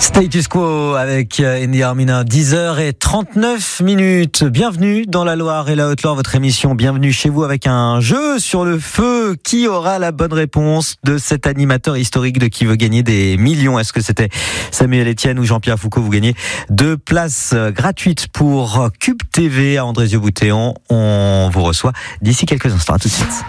Status Quo avec In the Armina, 10h39. Bienvenue dans la Loire et la Haute-Loire, votre émission. Bienvenue chez vous avec un jeu sur le feu. Qui aura la bonne réponse de cet animateur historique de Qui veut gagner des millions? Est-ce que c'était Samuel Etienne ou Jean-Pierre Foucault? Vous gagnez 2 places gratuites pour Cube TV à Andrézieux-Bouthéon. On vous reçoit d'ici quelques instants. À tout de suite.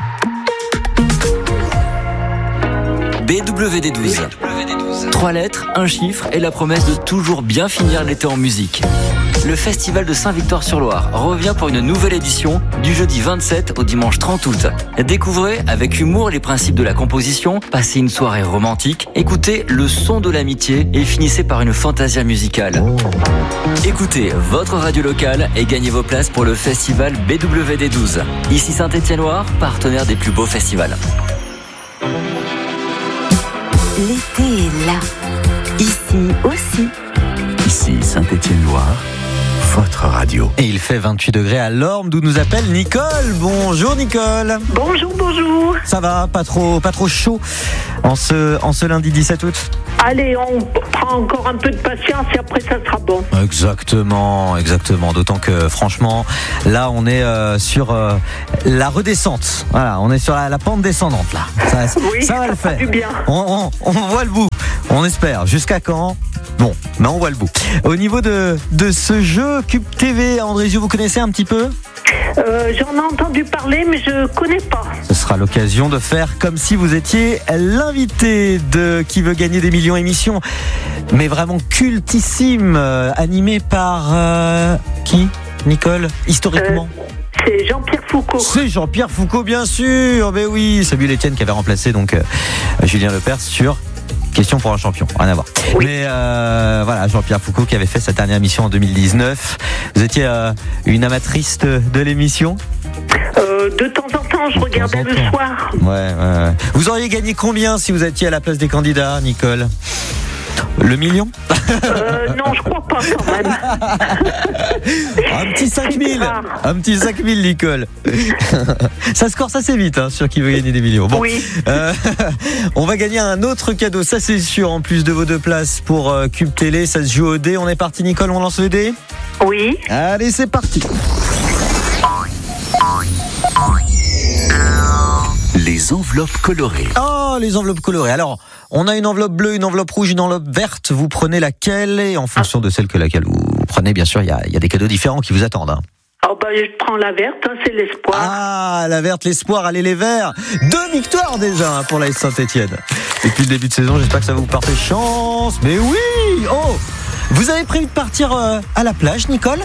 BWD12. 3 lettres, un chiffre et la promesse de toujours bien finir l'été en musique. Le festival de Saint-Victor-sur-Loire revient pour une nouvelle édition du jeudi 27 au dimanche 30 août. Découvrez avec humour les principes de la composition, passez une soirée romantique, écoutez le son de l'amitié et finissez par une fantasia musicale. Écoutez votre radio locale et gagnez vos places pour le festival BWD12. Ici Saint-Étienne-Loire, partenaire des plus beaux festivals. L'été est là, ici aussi. Ici Saint-Étienne-Loire, votre radio. Et il fait 28 degrés à Lorme, d'où nous appelle Nicole. Bonjour Nicole. Bonjour. Ça va, pas trop chaud en ce lundi 17 août? Allez, on prend encore un peu de patience et après ça sera bon. Exactement. D'autant que franchement, là on est sur la redescente. Voilà, on est sur la pente descendante là. Ça va le faire. Du bien. On voit le bout. On espère. Jusqu'à quand? Bon, mais on voit le bout. Au niveau de ce jeu Cube TV à Andrézieux, vous connaissez un petit peu? J'en ai entendu parler, mais je connais pas. Ce sera l'occasion de faire comme si vous étiez l'invité de Qui veut gagner des millions émission, mais vraiment cultissime, animé par qui, Nicole, historiquement? C'est Jean-Pierre Foucault. C'est Jean-Pierre Foucault, bien sûr. Mais oui, Samuel Etienne qui avait remplacé donc Julien Lepers sur Question pour un champion, rien à voir. Oui. Mais voilà, Jean-Pierre Foucault qui avait fait sa dernière émission en 2019. Vous étiez une amatrice de l'émission? De temps en temps, je regardais le soir. Ouais. Vous auriez gagné combien si vous étiez à la place des candidats, Nicole? Le million? Non, je crois pas quand même. Un petit 5000, Nicole. Ça se corse assez vite sur Qui veut gagner des millions. Bon, oui. On va gagner un autre cadeau, ça c'est sûr, en plus de vos 2 places pour Cube Télé. Ça se joue au dé. On est parti, Nicole, on lance le dé? Oui. Allez, c'est parti. Les enveloppes colorées. Oh, les enveloppes colorées. Alors, on a une enveloppe bleue, une enveloppe rouge, une enveloppe verte. Vous prenez laquelle? Et en fonction de laquelle vous prenez, bien sûr, il y a des cadeaux différents qui vous attendent. Oh bah, je prends la verte, c'est l'espoir. Ah, la verte, l'espoir, allez les verts. 2 victoires déjà pour la Saint-Étienne. Depuis le début de saison, j'espère que ça va vous porter chance. Mais oui. Oh, vous avez prévu de partir à la plage, Nicole?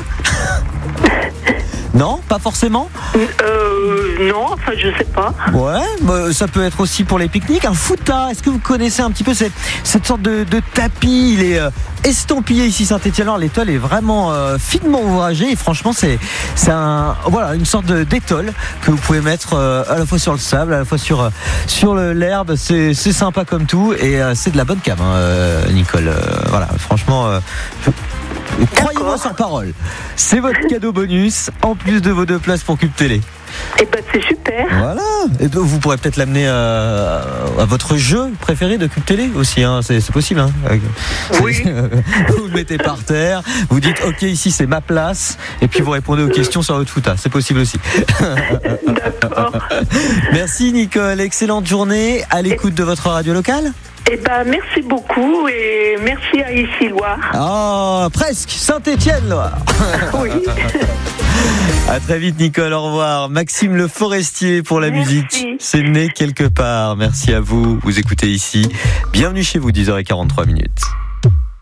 Non, pas forcément. Non, enfin je sais pas. Ouais, bah, ça peut être aussi pour les pique-niques. Un fouta, est-ce que vous connaissez un petit peu cette sorte de tapis? Il est estampillé ici Saint-Étienne. Alors l'étole est vraiment finement ouvragée et franchement c'est une sorte d'étole que vous pouvez mettre à la fois sur le sable, à la fois sur l'herbe. C'est sympa comme tout et c'est de la bonne cam, Nicole. Voilà, franchement. Croyez-moi sur parole. C'est votre cadeau bonus en plus de vos 2 places pour Cube Télé. Eh ben c'est super. Voilà. Et vous pourrez peut-être l'amener à votre jeu préféré de Cube Télé aussi. C'est possible. Oui. Vous le mettez par terre. Vous dites OK, ici c'est ma place. Et puis vous répondez aux questions sur votre fouta. C'est possible aussi. D'accord. Merci Nicole. Excellente journée à l'écoute de votre radio locale. Eh ben, merci beaucoup et merci à Ici Loire. Oh, presque Saint-Étienne Loire. Oui. À très vite Nicole, au revoir. Maxime Le Forestier pour la Merci. musique. C'est né quelque part. Merci à vous. Vous écoutez ici. Bienvenue chez vous, 10h43.